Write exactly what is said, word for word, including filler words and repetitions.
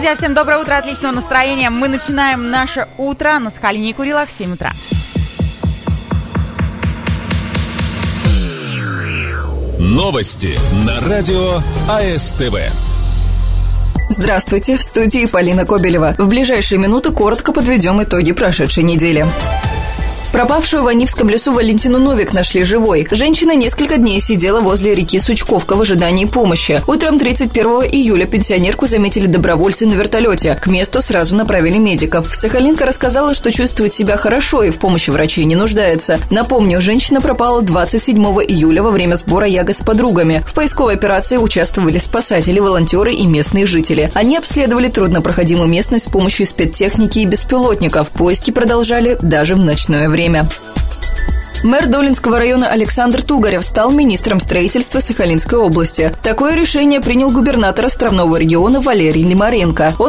Друзья, всем доброе утро, отличного настроения. Мы начинаем наше утро на Сахалине и Курилах в семь утра. Новости на радио АСТВ. Здравствуйте, в студии Полина Кобелева. В ближайшие минуты коротко подведем итоги прошедшей недели. Пропавшую в Анивском лесу Валентину Новик нашли живой. Женщина несколько дней сидела возле реки Сучковка в ожидании помощи. Утром тридцать первого июля пенсионерку заметили добровольцы на вертолете. К месту сразу направили медиков. Сахалинка рассказала, что чувствует себя хорошо и в помощи врачей не нуждается. Напомню, женщина пропала двадцать седьмого июля во время сбора ягод с подругами. В поисковой операции участвовали спасатели, волонтеры и местные жители. Они обследовали труднопроходимую местность с помощью спецтехники и беспилотников. Поиски продолжали даже в ночное время. Мэр Долинского района Александр Тугарев стал министром строительства Сахалинской области. Такое решение принял губернатор островного региона Валерий Лимаренко. Он